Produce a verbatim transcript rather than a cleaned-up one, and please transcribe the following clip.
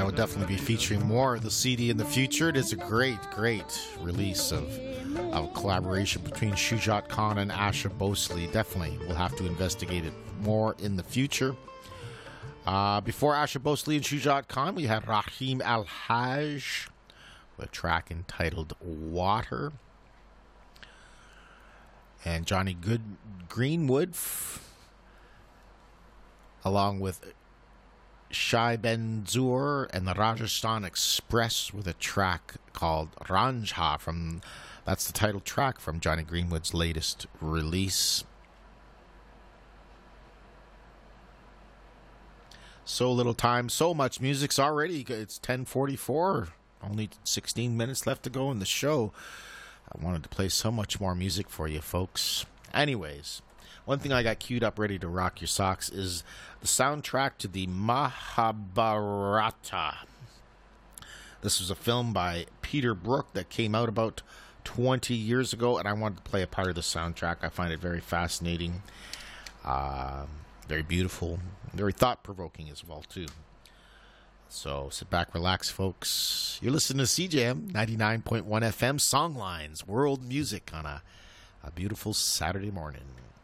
will definitely be featuring more of the C D in the future. It is a great, great release of, of a collaboration between Shujat Khan and Asha Bhosle. Definitely, we'll have to investigate it more in the future. Uh, before Asha Bhosle and Shujat Khan, we had Rahim Al-Haj with a track entitled Water. And Johnny Good Greenwood, f- along with Shai Ben-Zur and the Rajasthan Express with a track called Ranjha from, that's the title track from Johnny Greenwood's latest release. So little time, so much music's already. It's ten forty-four, only sixteen minutes left to go in the show. I wanted to play so much more music for you folks. Anyways, one thing I got queued up ready to rock your socks is the soundtrack to the Mahabharata. This was a film by Peter Brook that came out about twenty years ago, and I wanted to play a part of the soundtrack. I find it very fascinating, uh, very beautiful, very thought-provoking as well, too. So sit back, relax, folks. You're listening to C J M ninety-nine point one F M Songlines, world music on a, a beautiful Saturday morning.